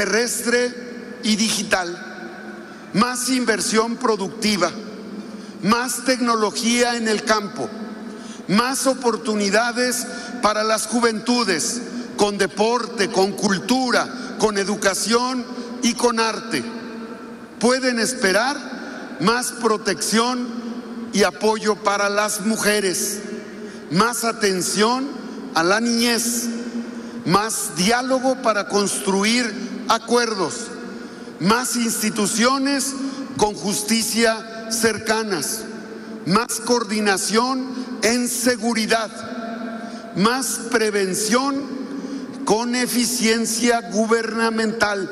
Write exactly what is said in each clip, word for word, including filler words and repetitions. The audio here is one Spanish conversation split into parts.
terrestre y digital, más inversión productiva, más tecnología en el campo, más oportunidades para las juventudes, con deporte, con cultura, con educación y con arte. Pueden esperar más protección y apoyo para las mujeres, más atención a la niñez, más diálogo para construir acuerdos, más instituciones con justicia cercanas, más coordinación en seguridad, más prevención con eficiencia gubernamental,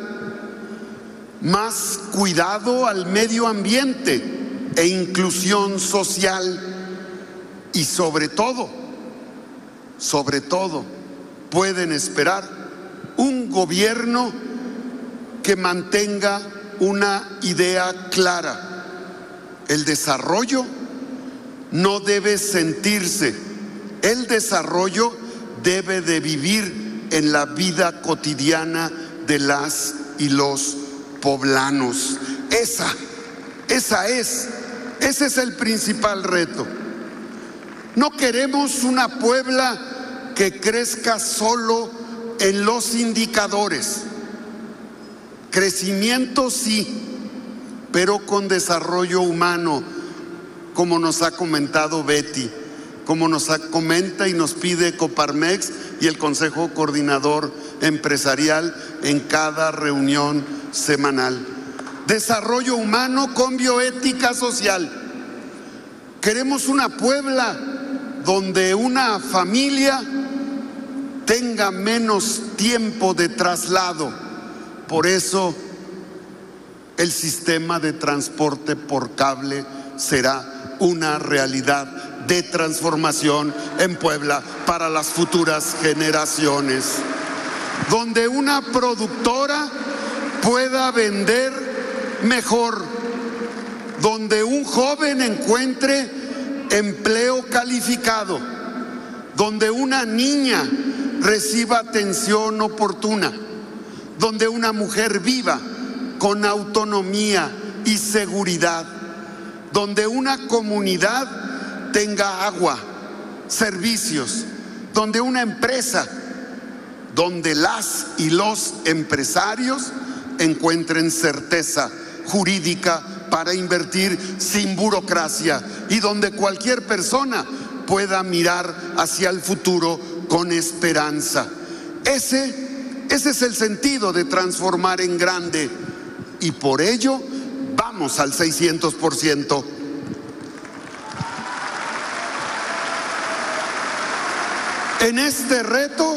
más cuidado al medio ambiente e inclusión social y sobre todo, sobre todo, pueden esperar un gobierno que mantenga una idea clara. El desarrollo no debe sentirse, el desarrollo debe de vivir en la vida cotidiana de las y los poblanos. Esa, esa es, ese es el principal reto. No queremos una Puebla que crezca solo en los indicadores. Crecimiento sí, pero con desarrollo humano, como nos ha comentado Betty, como nos comenta y nos pide Coparmex y el Consejo Coordinador Empresarial en cada reunión semanal. Desarrollo humano con bioética social. Queremos una Puebla donde una familia tenga menos tiempo de traslado. Por eso el sistema de transporte por cable será una realidad de transformación en Puebla para las futuras generaciones, donde una productora pueda vender mejor, donde un joven encuentre empleo calificado, donde una niña reciba atención oportuna, donde una mujer viva con autonomía y seguridad, donde una comunidad tenga agua, servicios, donde una empresa, donde las y los empresarios encuentren certeza jurídica para invertir sin burocracia y donde cualquier persona pueda mirar hacia el futuro con esperanza. Ese, ese es el sentido de transformar en grande y por ello vamos al seiscientos por ciento. En este reto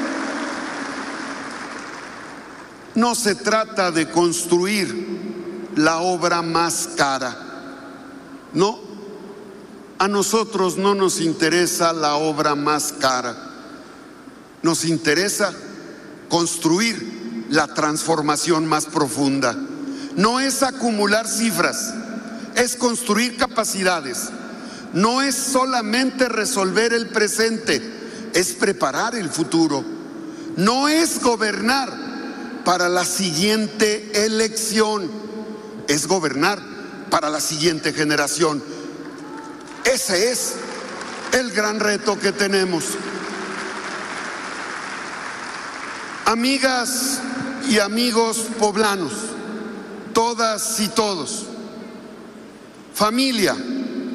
no se trata de construir la obra más cara. No, a nosotros no nos interesa la obra más cara. Nos interesa construir la transformación más profunda. No es acumular cifras, es construir capacidades. No es solamente resolver el presente, es preparar el futuro. No es gobernar para la siguiente elección, es gobernar para la siguiente generación. Ese es el gran reto que tenemos. Amigas y amigos poblanos, todas y todos, familia,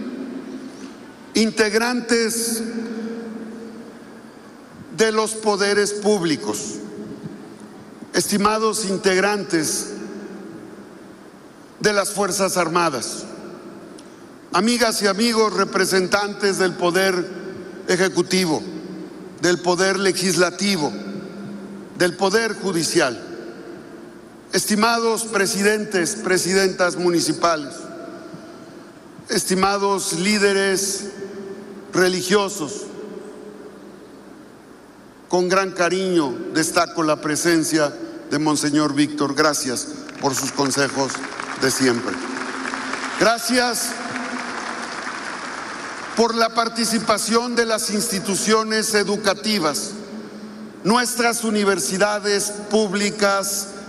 integrantes de los poderes públicos, estimados integrantes de las Fuerzas Armadas, amigas y amigos representantes del Poder Ejecutivo, del Poder Legislativo, del Poder Judicial, estimados presidentes, presidentas municipales, estimados líderes religiosos, con gran cariño destaco la presencia de Monseñor Víctor. Gracias por sus consejos de siempre. Gracias por la participación de las instituciones educativas, nuestras universidades públicas